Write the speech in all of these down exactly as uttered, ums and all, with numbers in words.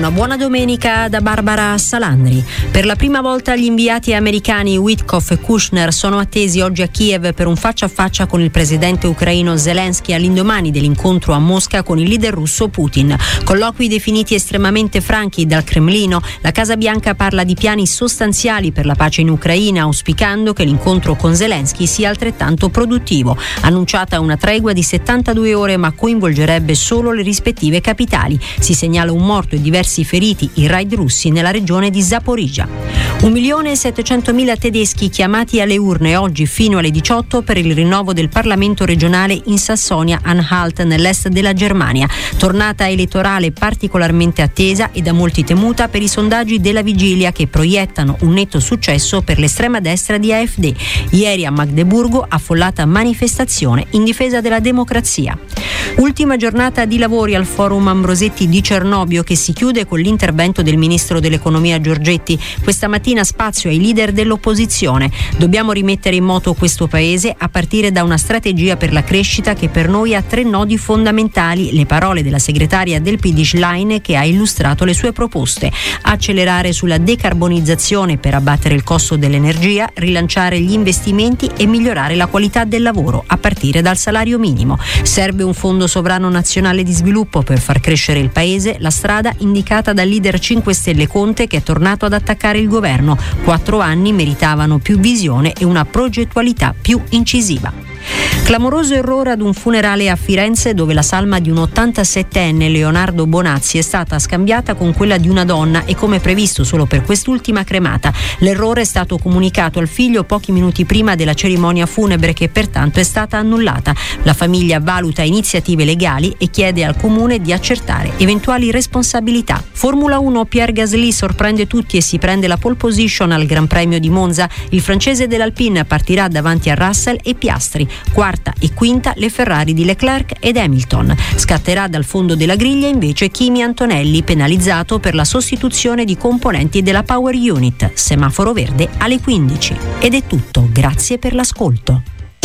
Una buona domenica da Barbara Salandri. Per la prima volta gli inviati americani Witkoff e Kushner sono attesi oggi a Kiev per un faccia a faccia con il presidente ucraino Zelensky all'indomani dell'incontro a Mosca con il leader russo Putin. Colloqui definiti estremamente franchi dal Cremlino, la Casa Bianca parla di piani sostanziali per la pace in Ucraina, auspicando che l'incontro con Zelensky sia altrettanto produttivo. Annunciata una tregua di settantadue ore, ma coinvolgerebbe solo le rispettive capitali. Si segnala un morto e diversi feriti in raid russi nella regione di Zaporizhzhia. Un milione e settecentomila tedeschi chiamati alle urne oggi fino alle diciotto per il rinnovo del Parlamento regionale in Sassonia-Anhalt nell'est della Germania. Tornata elettorale particolarmente attesa e da molti temuta per i sondaggi della vigilia che proiettano un netto successo per l'estrema destra di AfD. Ieri a Magdeburgo affollata manifestazione in difesa della democrazia. Ultima giornata di lavori al Forum Ambrosetti di Cernobbio che si chiude con l'intervento del ministro dell'economia Giorgetti. Questa mattina spazio ai leader dell'opposizione. Dobbiamo rimettere in moto questo paese a partire da una strategia per la crescita che per noi ha tre nodi fondamentali. Le parole della segretaria del P D Schlein che ha illustrato le sue proposte. Accelerare sulla decarbonizzazione per abbattere il costo dell'energia, rilanciare gli investimenti e migliorare la qualità del lavoro a partire dal salario minimo. Serve un fondo sovrano nazionale di sviluppo per far crescere il paese, la strada indicata dal leader cinque Stelle Conte che è tornato ad attaccare il governo. Quattro anni meritavano più visione e una progettualità più incisiva. Clamoroso errore ad un funerale a Firenze dove la salma di un ottantasettenne, Leonardo Bonazzi, è stata scambiata con quella di una donna e come previsto solo per quest'ultima cremata. L'errore è stato comunicato al figlio pochi minuti prima della cerimonia funebre che pertanto è stata annullata. La famiglia valuta iniziative legali e chiede al comune di accertare eventuali responsabilità. Formula uno, Pierre Gasly sorprende tutti e si prende la pole position al Gran Premio di Monza. Il francese dell'Alpine partirà davanti a Russell e Piastri. Quarta e quinta le Ferrari di Leclerc ed Hamilton. Scatterà dal fondo della griglia invece Kimi Antonelli, penalizzato per la sostituzione di componenti della Power Unit. Semaforo verde alle quindici. Ed è tutto, grazie per l'ascolto.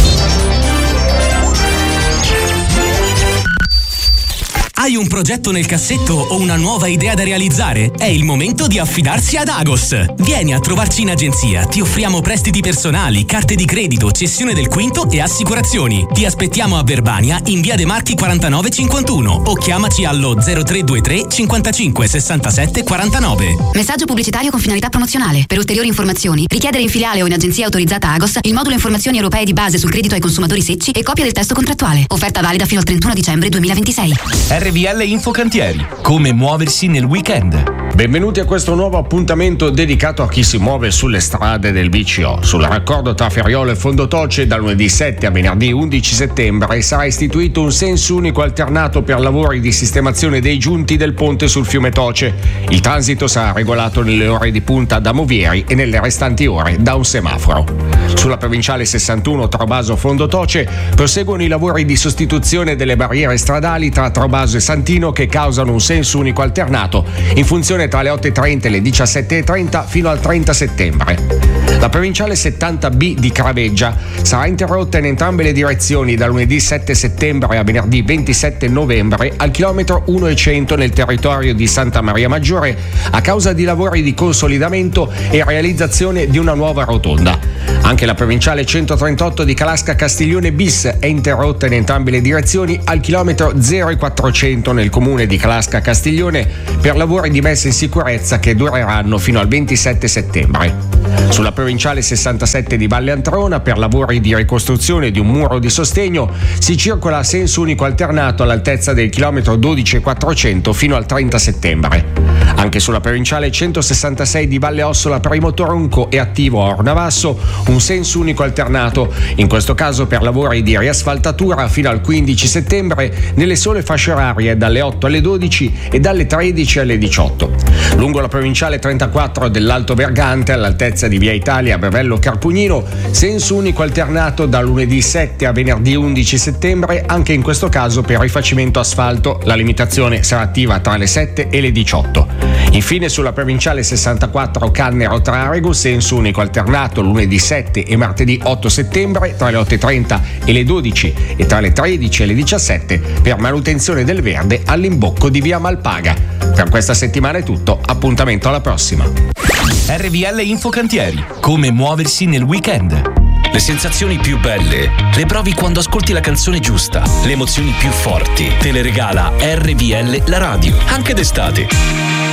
Hai un progetto nel cassetto o una nuova idea da realizzare? È il momento di affidarsi ad Agos. Vieni a trovarci in agenzia, ti offriamo prestiti personali, carte di credito, cessione del quinto e assicurazioni. Ti aspettiamo a Verbania in via De Marchi quarantanove cinquantuno o chiamaci allo zero tre due tre cinquantacinque sessantasette quarantanove. Messaggio pubblicitario con finalità promozionale. Per ulteriori informazioni, richiedere in filiale o in agenzia autorizzata Agos il modulo informazioni europee di base sul credito ai consumatori secci e copia del testo contrattuale. Offerta valida fino al trentuno dicembre duemilaventisei. R V L Infocantieri. Come muoversi nel weekend. Benvenuti a questo nuovo appuntamento dedicato a chi si muove sulle strade del B C O. Sul raccordo tra Ferriolo e Fondotoce dal lunedì sette a venerdì undici settembre sarà istituito un senso unico alternato per lavori di sistemazione dei giunti del ponte sul fiume Toce. Il transito sarà regolato nelle ore di punta da Movieri e nelle restanti ore da un semaforo. Sulla provinciale sessantuno Trobaso Fondotoce proseguono i lavori di sostituzione delle barriere stradali tra Trobaso e Santino che causano un senso unico alternato in funzione tra le otto e trenta e le diciassette e trenta fino al trenta settembre. La provinciale settanta B di Craveggia sarà interrotta in entrambe le direzioni da lunedì sette settembre a venerdì ventisette novembre al chilometro uno e cento nel territorio di Santa Maria Maggiore a causa di lavori di consolidamento e realizzazione di una nuova rotonda. Anche la provinciale centotrentotto di Calasca Castiglione bis è interrotta in entrambe le direzioni al chilometro zero e quattrocento nel comune di Calasca Castiglione per lavori di messa in sicurezza che dureranno fino al ventisette settembre. Sulla provinciale sessantasette di Valle Antrona per lavori di ricostruzione di un muro di sostegno si circola a senso unico alternato all'altezza del chilometro dodici e quattrocento fino al trenta settembre. Anche sulla provinciale centosessantasei di Valle Ossola per il Motoronco è attivo a Ornavasso un senso unico alternato, in questo caso per lavori di riasfaltatura fino al quindici settembre nelle sole fasce orarie dalle otto alle dodici e dalle tredici alle diciotto. Lungo la provinciale trentaquattro dell'Alto Vergante all'altezza di Via Italia a Bevello Carpugnino, senso unico alternato da lunedì sette a venerdì undici settembre, anche in questo caso per rifacimento asfalto. La limitazione sarà attiva tra le sette e le diciotto. Infine sulla provinciale sessantaquattro Cannero-Trarego, senso unico alternato lunedì sette e martedì otto settembre tra le otto e trenta e le dodici e tra le tredici e le diciassette per manutenzione del verde all'imbocco di via Malpaga. Per questa settimana è tutto, appuntamento alla prossima. R V L Infocantieri, come muoversi nel weekend. Le sensazioni più belle le provi quando ascolti la canzone giusta. Le emozioni più forti te le regala R V L la radio, anche d'estate.